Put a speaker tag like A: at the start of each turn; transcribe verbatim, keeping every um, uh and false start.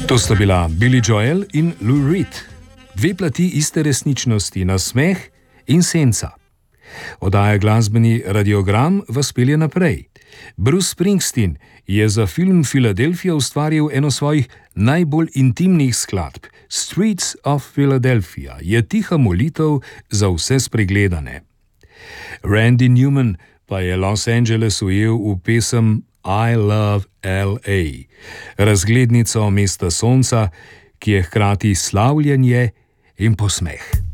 A: To sta bila Billy Joel in Lou Reed, dve plati iste resničnosti, nasmeh in senca. Oddaja Glasbeni radiogram vas pelje naprej. Bruce Springsteen je za film Philadelphia ustvaril eno svojih najbolj intimnih skladb. Streets of Philadelphia je tiha molitev za vse spregledane. Randy Newman pa je Los Angeles ujel v pesem I Love L A, razglednico mesta sonca, ki je hkrati slavljenje in posmeh.